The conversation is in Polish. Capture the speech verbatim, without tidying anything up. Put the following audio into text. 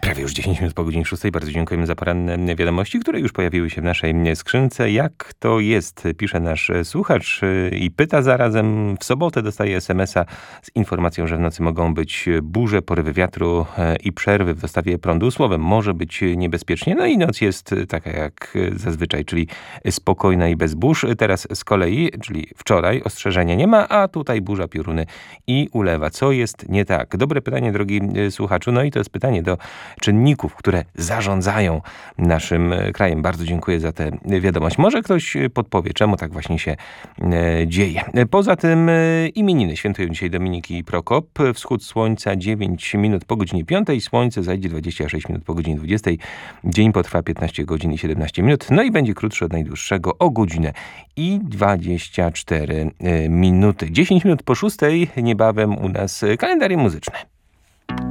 Prawie już dziesięć minut po godzinie szóstej. Bardzo dziękujemy za poranne wiadomości, które już pojawiły się w naszej skrzynce. Jak to jest, pisze nasz słuchacz i pyta zarazem. W sobotę dostaje es em es a z informacją, że w nocy mogą być burze, porywy wiatru i przerwy w dostawie prądu. Słowem, może być niebezpiecznie. No i noc jest taka jak zazwyczaj, czyli spokojna i bez burz. Teraz z kolei, czyli wczoraj, ostrzeżenia nie ma, a tutaj burza, pioruny i ulewa. Co jest nie tak? Dobre pytanie, drogi słuchaczu. No i to jest pytanie do czynników, które zarządzają naszym krajem. Bardzo dziękuję za tę wiadomość. Może ktoś podpowie, czemu tak właśnie się dzieje. Poza tym imieniny świętują dzisiaj Dominik i Prokop. Wschód słońca dziewięć minut po godzinie piątej. Słońce zajdzie dwadzieścia sześć minut po godzinie dwudziestej. Dzień potrwa piętnaście godzin i siedemnaście minut. No i będzie krótszy od najdłuższego o godzinę i dwadzieścia cztery minuty. dziesięć minut po szóstej. Niebawem u nas kalendarium muzyczne.